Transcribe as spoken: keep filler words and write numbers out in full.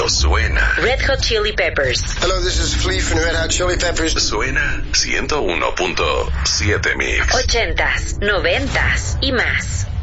pero suena. Red Hot Chili Peppers. Hello, this is Flea from Red Hot Chili Peppers. Suena ciento uno punto siete Mix. Ochentas, noventas y más.